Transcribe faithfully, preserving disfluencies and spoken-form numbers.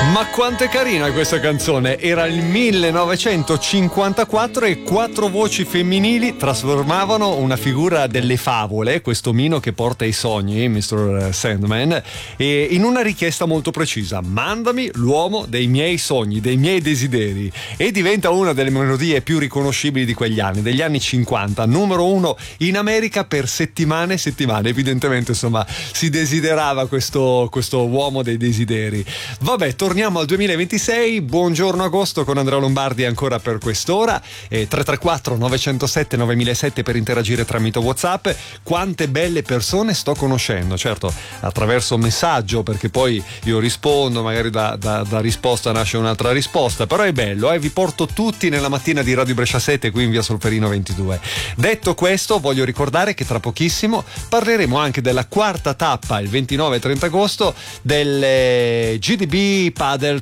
Ma quanto è carina questa canzone! Era il millenovecentocinquantaquattro e quattro voci femminili trasformavano una figura delle favole, questo Mino che porta i sogni, mister Sandman, e in una richiesta molto precisa: mandami l'uomo dei miei sogni, dei miei desideri. E diventa una delle melodie più riconoscibili di quegli anni, degli anni cinquanta, numero uno in America per settimane e settimane. Evidentemente, insomma, si desiderava questo, questo uomo dei desideri. Vabbè, torniamo al duemilaventisei. Buongiorno agosto con Andrea Lombardi ancora per quest'ora. eh, tre tre quattro nove zero sette nove zero zero sette per interagire tramite WhatsApp. Quante belle persone sto conoscendo, certo attraverso messaggio, perché poi io rispondo, magari da, da, da risposta nasce un'altra risposta, però è bello, eh? Vi porto tutti nella mattina di Radio Brescia sette qui in via Solferino ventidue. Detto questo, voglio ricordare che tra pochissimo parleremo anche della quarta tappa il ventinove e trenta agosto del G D B Padel